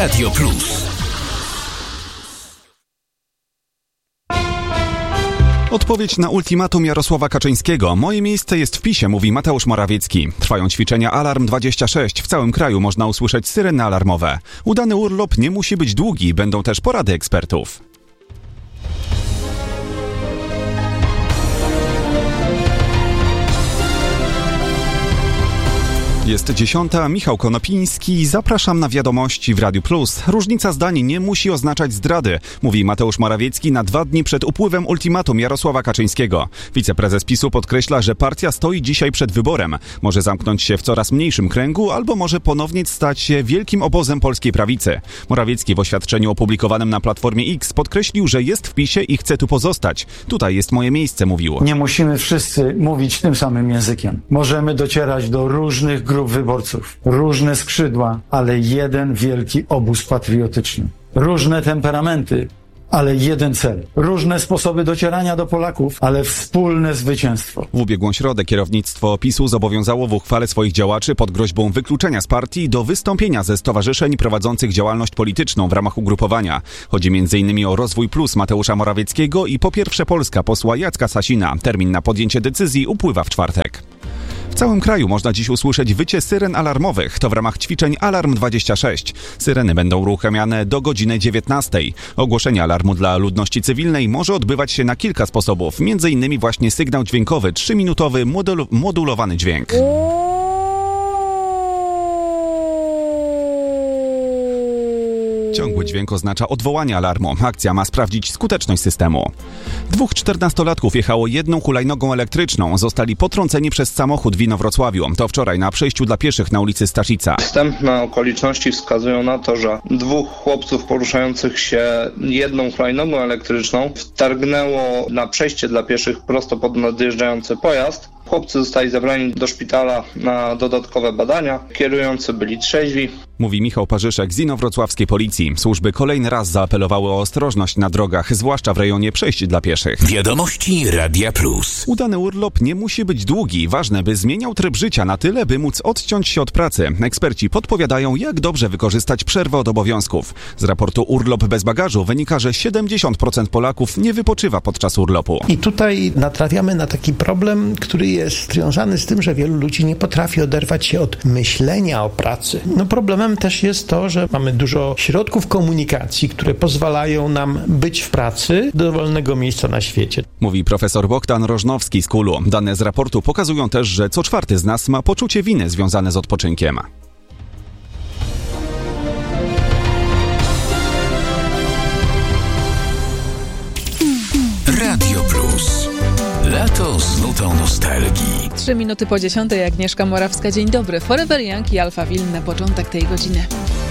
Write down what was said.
Radio Plus. Odpowiedź na ultimatum Jarosława Kaczyńskiego. Moje miejsce jest w PiS-ie, mówi Mateusz Morawiecki. Trwają ćwiczenia Alarm 26. W całym kraju można usłyszeć syreny alarmowe. Udany urlop nie musi być długi, będą też porady ekspertów. Jest 10. Michał Konopiński. Zapraszam na wiadomości w Radiu Plus. Różnica zdań nie musi oznaczać zdrady, mówi Mateusz Morawiecki na 2 dni przed upływem ultimatum Jarosława Kaczyńskiego. Wiceprezes PiS-u podkreśla, że partia stoi dzisiaj przed wyborem. Może zamknąć się w coraz mniejszym kręgu, albo może ponownie stać się wielkim obozem polskiej prawicy. Morawiecki w oświadczeniu opublikowanym na Platformie X podkreślił, że jest w PiS-ie i chce tu pozostać. Tutaj jest moje miejsce, mówił. Nie musimy wszyscy mówić tym samym językiem. Możemy docierać do różnych grup wyborców, różne skrzydła, ale jeden wielki obóz patriotyczny. Różne temperamenty, ale jeden cel. Różne sposoby docierania do Polaków, ale wspólne zwycięstwo. W ubiegłą środę kierownictwo PiS-u zobowiązało w uchwale swoich działaczy pod groźbą wykluczenia z partii do wystąpienia ze stowarzyszeń prowadzących działalność polityczną w ramach ugrupowania. Chodzi m.in. o Rozwój Plus Mateusza Morawieckiego i Po Pierwsze Polska posła Jacka Sasina. Termin na podjęcie decyzji upływa w czwartek. W całym kraju można dziś usłyszeć wycie syren alarmowych. To w ramach ćwiczeń Alarm 26. Syreny będą uruchamiane do godziny 19. Ogłoszenie alarmu dla ludności cywilnej może odbywać się na kilka sposobów. M.in. właśnie sygnał dźwiękowy, 3-minutowy, modulowany dźwięk. Ciągły dźwięk oznacza odwołanie alarmu. Akcja ma sprawdzić skuteczność systemu. 2 14-latków jechało jedną hulajnogą elektryczną. Zostali potrąceni przez samochód w Inowrocławiu. To wczoraj na przejściu dla pieszych na ulicy Staszica. Wstępne okoliczności wskazują na to, że 2 chłopców poruszających się jedną hulajnogą elektryczną wtargnęło na przejście dla pieszych prosto pod nadjeżdżający pojazd. Chłopcy zostali zabrani do szpitala na dodatkowe badania. Kierujący byli trzeźwi. Mówi Michał Parzyszek z inowrocławskiej policji. Służby kolejny raz zaapelowały o ostrożność na drogach, zwłaszcza w rejonie przejść dla pieszych. Wiadomości Radia Plus. Udany urlop nie musi być długi. Ważne, by zmieniał tryb życia na tyle, by móc odciąć się od pracy. Eksperci podpowiadają, jak dobrze wykorzystać przerwę od obowiązków. Z raportu Urlop bez bagażu wynika, że 70% Polaków nie wypoczywa podczas urlopu. I tutaj natrafiamy na taki problem, który jest związany z tym, że wielu ludzi nie potrafi oderwać się od myślenia o pracy. Problemem też jest to, że mamy dużo środków komunikacji, które pozwalają nam być w pracy do dowolnego miejsca na świecie. Mówi profesor Bogdan Rożnowski z KUL-u. Dane z raportu pokazują też, że co 4 z nas ma poczucie winy związane z odpoczynkiem. Radio Plus. Lato z nutą nostalgii. 3 minuty po 10:00, Agnieszka Morawska. Dzień dobry. Forever Young i Alphaville na początek tej godziny.